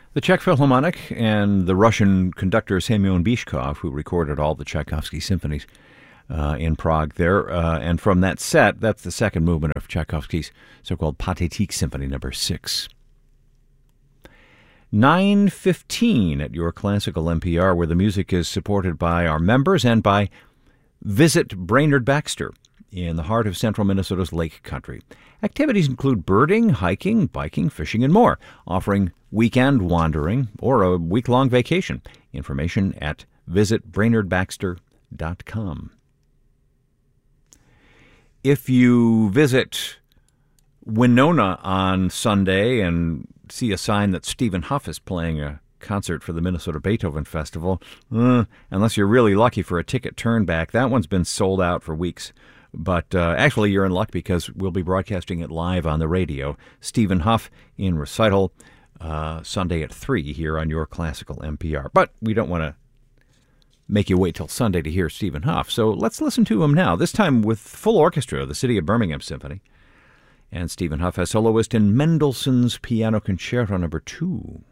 The Czech Philharmonic and the Russian conductor Semyon Bishkov, who recorded all the Tchaikovsky symphonies in Prague there. And from that set, that's the second movement of Tchaikovsky's so-called Pathétique Symphony Number 6. 9:15 at your classical NPR, where the music is supported by our members and by Visit Brainerd Baxter in the heart of central Minnesota's Lake Country. Activities include birding, hiking, biking, fishing, and more, offering weekend wandering or a week-long vacation. Information at visitbrainerdbaxter.com. If you visit Winona on Sunday and see a sign that Stephen Huff is playing a concert for the Minnesota Beethoven Festival, unless you're really lucky for a ticket turnback, that one's been sold out for weeks. But actually, you're in luck because we'll be broadcasting it live on the radio. Stephen Huff in recital Sunday at 3 here on your classical NPR. But we don't want to make you wait till Sunday to hear Stephen Huff, so let's listen to him now, this time with full orchestra of the City of Birmingham Symphony. And Stephen Huff as soloist in Mendelssohn's Piano Concerto No. 2.